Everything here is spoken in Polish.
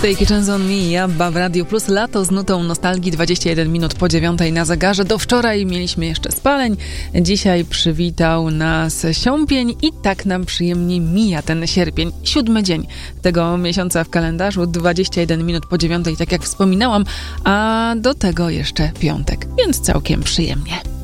Take Chance on Me, Jabba w Radiu Plus, lato z nutą nostalgii, 21 minut po 9 na zegarze. Do wczoraj mieliśmy jeszcze spaleń, dzisiaj przywitał nas sierpień i tak nam przyjemnie mija ten sierpień. 7 dzień tego miesiąca w kalendarzu, 21 minut po 9, tak jak wspominałam, a do tego jeszcze piątek, więc całkiem przyjemnie.